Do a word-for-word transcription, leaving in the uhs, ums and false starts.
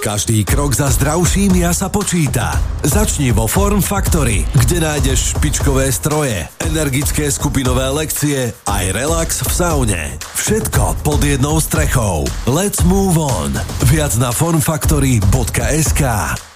Každý krok za zdravším ja sa počíta. Začni vo Form Factory, kde nájdeš špičkové stroje, energické skupinové lekcie aj relax v saune. Všetko pod jednou strechou. Let's move on. Viac na formfactory bodka es ká.